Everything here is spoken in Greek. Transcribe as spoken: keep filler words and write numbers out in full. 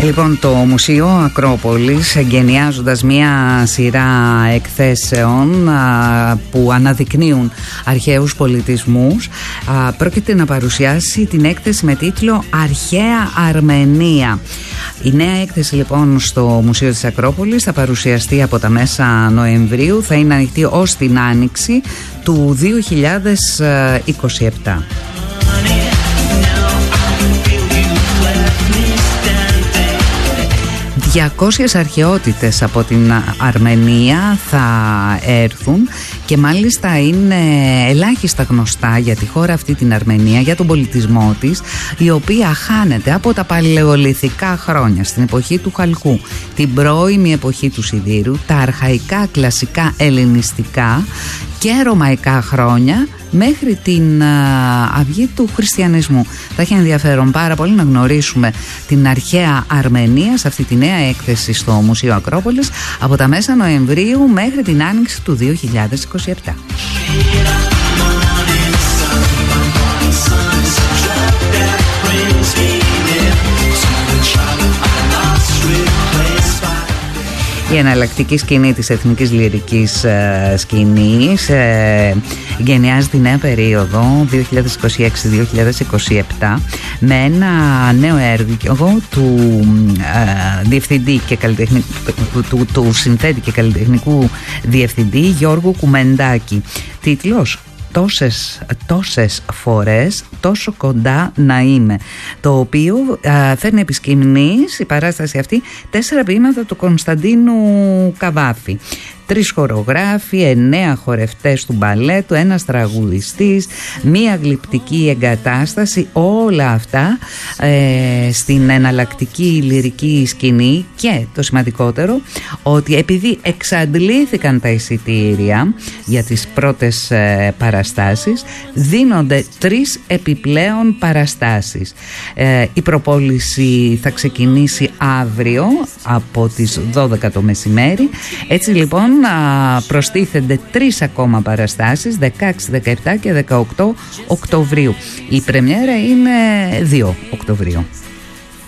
Λοιπόν, το Μουσείο Ακρόπολης, εγκαινιάζοντας μια σειρά εκθέσεων α, που αναδεικνύουν αρχαίους πολιτισμούς, α, πρόκειται να παρουσιάσει την έκθεση με τίτλο «Αρχαία Αρμενία». Η νέα έκθεση λοιπόν στο Μουσείο της Ακρόπολης θα παρουσιαστεί από τα μέσα Νοεμβρίου, θα είναι ανοιχτή ως την Άνοιξη του δύο χιλιάδες είκοσι επτά. διακόσιες αρχαιότητες από την Αρμενία θα έρθουν και μάλιστα είναι ελάχιστα γνωστά για τη χώρα αυτή, την Αρμενία, για τον πολιτισμό της, η οποία χάνεται από τα παλαιολιθικά χρόνια, στην εποχή του Χαλκού, την πρώιμη εποχή του Σιδήρου, τα αρχαϊκά κλασικά ελληνιστικά και ρωμαϊκά χρόνια μέχρι την α, αυγή του χριστιανισμού. Θα έχει ενδιαφέρον πάρα πολύ να γνωρίσουμε την αρχαία Αρμενία σε αυτή τη νέα έκθεση στο Μουσείο Ακρόπολης από τα μέσα Νοεμβρίου μέχρι την Άνοιξη του δύο χιλιάδες είκοσι επτά. Η εναλλακτική σκηνή της εθνικής λυρικής ε, σκηνής ε, γενιάζει τη νέα περίοδο δύο χιλιάδες είκοσι έξι δύο χιλιάδες είκοσι επτά με ένα νέο έργο του ε, διευθυντή και καλλιτεχνικού, του, του, του συνθέτη και καλλιτεχνικού διευθυντή Γιώργου Κουμεντάκη. Τίτλος Τόσες, τόσες φορές τόσο κοντά να είμαι, το οποίο α, φέρνει επί σκηνής η παράσταση αυτή τέσσερα ποίηματα του Κωνσταντίνου Καβάφη. Τρεις χορογράφοι, εννέα χορευτές του μπαλέτου, ένας τραγουδιστής, μία γλυπτική εγκατάσταση, όλα αυτά ε, στην εναλλακτική λυρική σκηνή. Και το σημαντικότερο, ότι επειδή εξαντλήθηκαν τα εισιτήρια για τις πρώτες ε, παραστάσεις, δίνονται τρεις επιπλέον παραστάσεις. Ε, η προπόληση θα ξεκινήσει αύριο από τις δώδεκα το μεσημέρι. Έτσι λοιπόν προστίθενται τρεις ακόμα παραστάσεις, δεκαέξι, δεκαεπτά και δεκαοκτώ Οκτωβρίου. Η πρεμιέρα είναι δύο Οκτωβρίου.